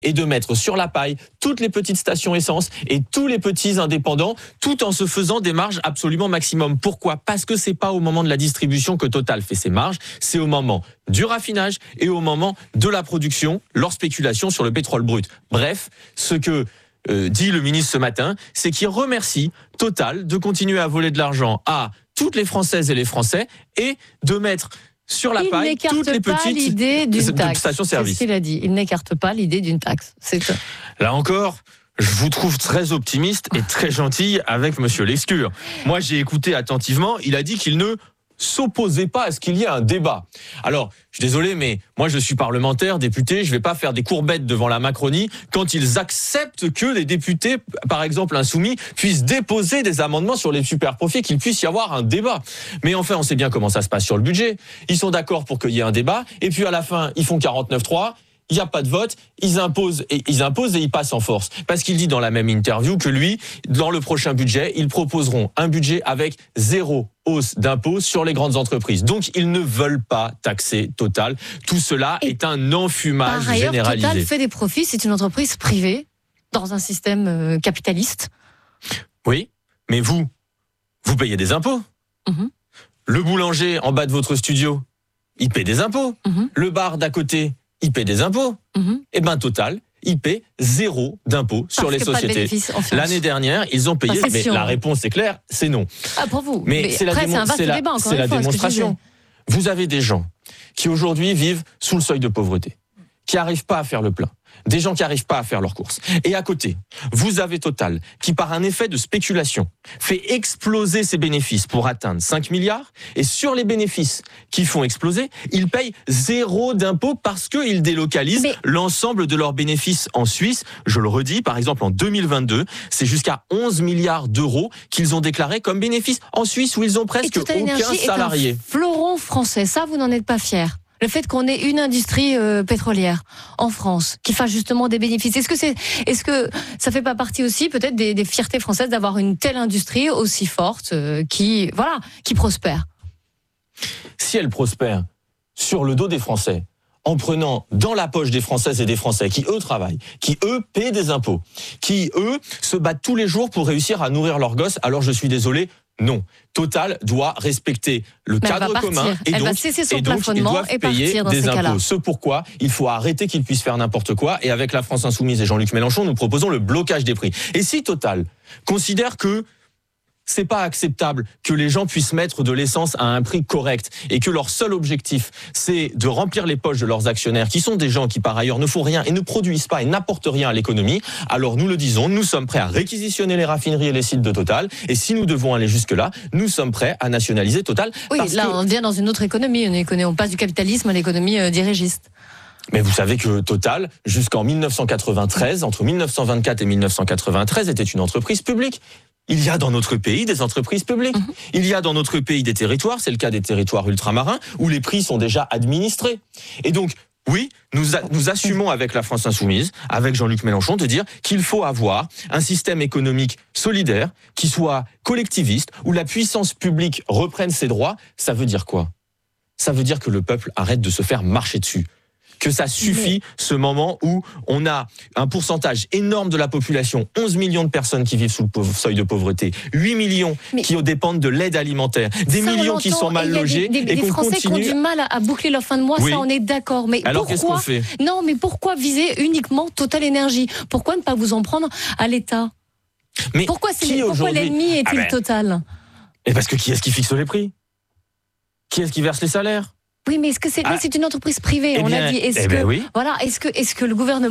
et de mettre sur la paille toutes les petites stations essence et tous les petits indépendants, tout en se faisant des marges absolument maximum. Pourquoi ? Parce que c'est pas au moment de la distribution que Total fait ses marges, c'est au moment du raffinage et au moment de la production, leur spéculation sur le pétrole brut. Bref, ce que dit le ministre ce matin, c'est qu'il remercie Total de continuer à voler de l'argent à toutes les Françaises et les Français et de mettre sur la paille toutes les petites stations-service. C'est ce qu'il a dit. Il n'écarte pas l'idée d'une taxe. Là encore, je vous trouve très optimiste et très gentil avec Monsieur Lescure. Moi, j'ai écouté attentivement. Il a dit qu'il ne s'opposait pas à ce qu'il y ait un débat. Alors, je suis désolé, mais moi je suis parlementaire, député, je vais pas faire des courbettes devant la Macronie quand ils acceptent que les députés, par exemple insoumis, puissent déposer des amendements sur les super profits, qu'il puisse y avoir un débat. Mais enfin, on sait bien comment ça se passe sur le budget. Ils sont d'accord pour qu'il y ait un débat, et puis à la fin, ils font 49-3. Il n'y a pas de vote, ils imposent et ils passent en force. Parce qu'il dit dans la même interview que lui, dans le prochain budget, ils proposeront un budget avec 0 hausse d'impôts sur les grandes entreprises. Donc, ils ne veulent pas taxer Total. Tout cela est un enfumage généralisé. Par ailleurs, Total fait des profits, c'est une entreprise privée dans un système capitaliste. Oui, mais vous payez des impôts. Mm-hmm. Le boulanger en bas de votre studio, il paie des impôts. Mm-hmm. Le bar d'à côté, il paie des impôts. Mm-hmm. Et bien Total, il paie 0 d'impôts sur les sociétés. L'année dernière, ils ont payé, mais la réponse est claire, c'est non. Ah, pour vous. Mais c'est la démonstration. Vous avez des gens qui aujourd'hui vivent sous le seuil de pauvreté, qui n'arrivent pas à faire le plein. Des gens qui n'arrivent pas à faire leurs courses. Et à côté, vous avez Total qui, par un effet de spéculation, fait exploser ses bénéfices pour atteindre 5 milliards. Et sur les bénéfices qui font exploser, ils payent 0 d'impôts parce qu'ils délocalisent l'ensemble de leurs bénéfices en Suisse. Je le redis, par exemple, en 2022, c'est jusqu'à 11 milliards d'euros qu'ils ont déclarés comme bénéfices en Suisse où ils ont presque aucun salarié. Est un fleuron français, ça vous n'en êtes pas fiers? Le fait qu'on ait une industrie pétrolière en France qui fasse justement des bénéfices, est-ce que ça fait pas partie aussi peut-être des fiertés françaises d'avoir une telle industrie aussi forte qui prospère? Si elle prospère sur le dos des Français, en prenant dans la poche des Françaises et des Français qui, eux, travaillent, qui, eux, paient des impôts, qui, eux, se battent tous les jours pour réussir à nourrir leurs gosses, alors je suis désolé, non. Total doit respecter le cadre commun et donc ils doivent payer des impôts. Ce pourquoi il faut arrêter qu'ils puissent faire n'importe quoi. Et avec la France Insoumise et Jean-Luc Mélenchon, nous proposons le blocage des prix. Et si Total considère que c'est pas acceptable que les gens puissent mettre de l'essence à un prix correct et que leur seul objectif, c'est de remplir les poches de leurs actionnaires, qui sont des gens qui par ailleurs ne font rien et ne produisent pas et n'apportent rien à l'économie, alors nous le disons, nous sommes prêts à réquisitionner les raffineries et les sites de Total, et si nous devons aller jusque-là, nous sommes prêts à nationaliser Total. Oui, là on vient dans une autre économie, on passe du capitalisme à l'économie dirigiste. Mais vous savez que Total, jusqu'en 1993, entre 1924 et 1993, était une entreprise publique. Il y a dans notre pays des entreprises publiques. Il y a dans notre pays des territoires, c'est le cas des territoires ultramarins, où les prix sont déjà administrés. Et donc, oui, nous assumons avec la France Insoumise, avec Jean-Luc Mélenchon, de dire qu'il faut avoir un système économique solidaire, qui soit collectiviste, où la puissance publique reprenne ses droits. Ça veut dire quoi ? Ça veut dire que le peuple arrête de se faire marcher dessus. Que ça suffit, ce moment où on a un pourcentage énorme de la population, 11 millions de personnes qui vivent sous le seuil de pauvreté, 8 millions qui dépendent de l'aide alimentaire, des millions qui sont mal logés, et qu'on Français continue... qui ont du mal à boucler leur fin de mois, ça on est d'accord. Mais alors qu'est-ce qu'on fait ? Non, mais pourquoi viser uniquement Total Énergie ? Pourquoi ne pas vous en prendre à l'État ? Mais pourquoi l'ennemi est-il Total ? Et parce que qui est-ce qui fixe les prix ? Qui est-ce qui verse les salaires ? Oui, mais est-ce que c'est une entreprise privée ? On l'a dit. Est-ce que le gouvernement